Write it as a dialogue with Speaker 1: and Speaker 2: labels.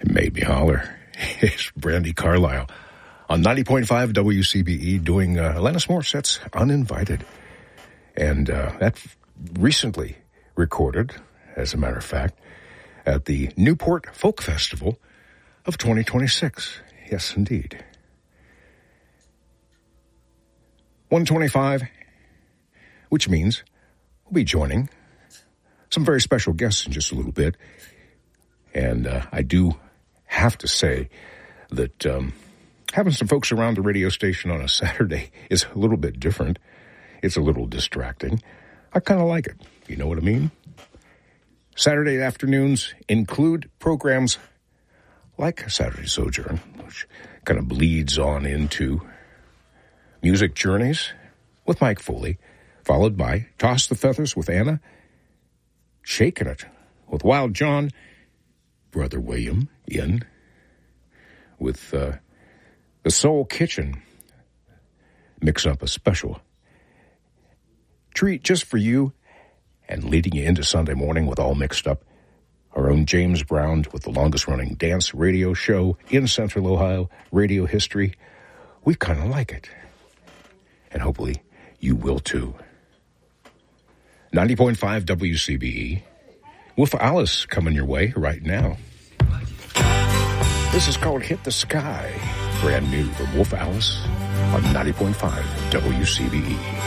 Speaker 1: Made me holler. It's Brandi Carlile on 90.5 WCBE doing Alanis Morissette's Uninvited. And that recently recorded, as a matter of fact, at the Newport Folk Festival of 2026. Yes, indeed. 125, which means we'll be joining some very special guests in just a little bit. And I do have to say that having some folks around the radio station on a Saturday is a little bit different. It's a little distracting. I kind of like it. You know what I mean? Saturday afternoons include programs like Saturday Sojourn, which kind of bleeds on into Music Journeys with Mike Foley, followed by Toss the Feathers with Anna, Shaking It with Wild John, Brother William in with the Soul Kitchen. Mix up a special treat just for you and leading you into Sunday morning with All Mixed Up. Our own James Brown with the longest-running dance radio show in Central Ohio, radio history. We kind of like it. And hopefully you will too. 90.5 WCBE. Wolf Alice coming your way right now. This is called Hit the Sky. Brand new from Wolf Alice on 90.5 WCBE.